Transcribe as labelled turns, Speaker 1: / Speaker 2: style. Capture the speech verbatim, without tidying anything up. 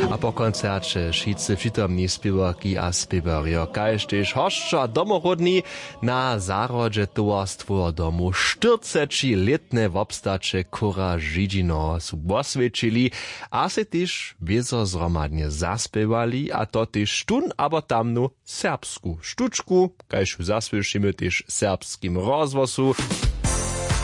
Speaker 1: A po koncercie wszyscy przytomni spiewarki a spiewario, kaž tež hosťa domorodní na zárodže towarstwo domu štyridsaťletné wobstače Kura Židžino su posvedčili a se tež bezo zromadne zaspevali, a to tež tun abo tamnu serbsku štučku, kaž ju zasvedčimy tež serbskim rozwosu.